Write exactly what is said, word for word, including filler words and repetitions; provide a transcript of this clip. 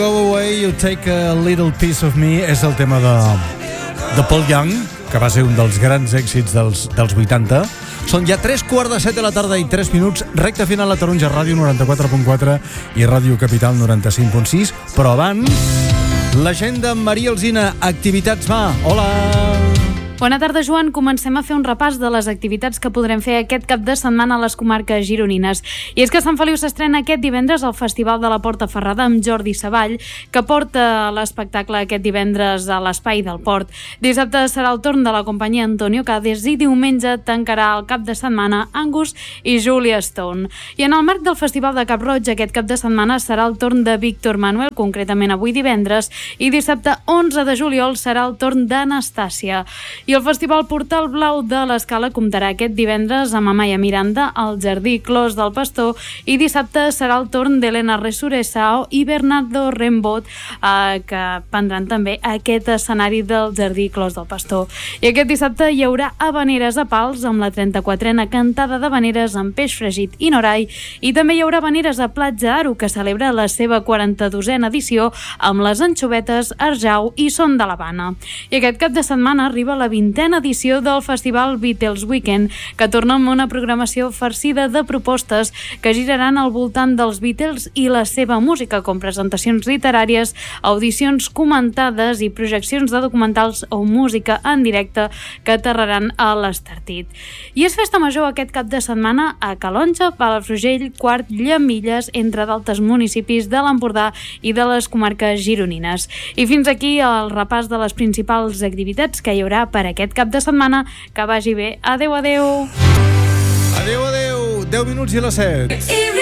Go Away, You Take a Little Piece of Me és el tema de, de Paul Young, que va ser un dels grans èxits dels, dels vuitanta. Són ja tres quarts de set de la tarda i tres minuts, recta final a Taronja, Ràdio noranta-quatre punt quatre i Ràdio Capital noranta-cinc punt sis. Però abans, l'agenda amb Maria Alsina, Activitats Va. Hola! Bona tarda, Joan. Comencem a fer un repàs de les activitats que podrem fer aquest cap de setmana a les comarques gironines. I és que a Sant Feliu s'estrena aquest divendres el Festival de la Porta Ferrada amb Jordi Savall, que porta l'espectacle aquest divendres a l'Espai del Port. Dissabte serà el torn de la companyia Antonio Cades i diumenge tancarà el cap de setmana Angus i Julia Stone. I en el marc del Festival de Cap Roig, aquest cap de setmana serà el torn de Víctor Manuel, concretament avui divendres, i dissabte onze de juliol serà el torn d'Anastàcia. I el Festival Portal Blau de l'Escala comptarà aquest divendres amb Amaya Miranda al Jardí Clos del Pastor i dissabte serà el torn d'Helena Resuresao i Bernardo Rembot, eh, que prendran també aquest escenari del Jardí Clos del Pastor. I aquest dissabte hi haurà havaneres a Pals amb la trenta-quatrena cantada d'havaneres amb peix fregit i norai, i també hi haurà havaneres a Platja Aro, que celebra la seva quaranta-dosena edició amb les anxovetes, arjau i son de l'Havana. I aquest cap de setmana arriba la vintena edició del Festival Beatles Weekend, que torna amb una programació farcida de propostes que giraran al voltant dels Beatles i la seva música, com presentacions literàries, audicions comentades i projeccions de documentals o música en directe que aterraran a l'Estartit. I és festa major aquest cap de setmana a Calonge, Palafrugell, Quart, Llamilles, entre d'altres municipis de l'Empordà i de les comarques gironines. I fins aquí el repàs de les principals activitats que hi haurà per aquest cap de setmana. Que vagi bé. Adeu, adeu. Adeu, adeu. deu minuts i les set.